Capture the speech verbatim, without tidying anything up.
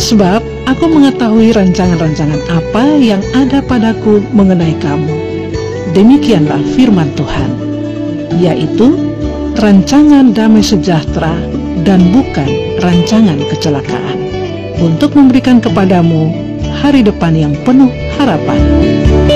Sebab aku mengetahui rancangan-rancangan apa yang ada padaku mengenai kamu. Demikianlah firman Tuhan, yaitu rancangan damai sejahtera dan bukan rancangan kecelakaan, untuk memberikan kepadamu hari depan yang penuh harapan.